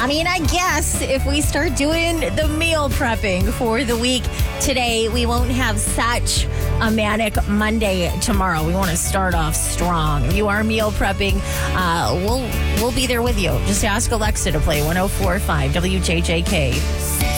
I mean, I guess if we start doing the meal prepping for the week today, we won't have such a manic Monday tomorrow. We want to start off strong. If you are meal prepping, we'll be there with you. Just ask Alexa to play 104.5 WJJK.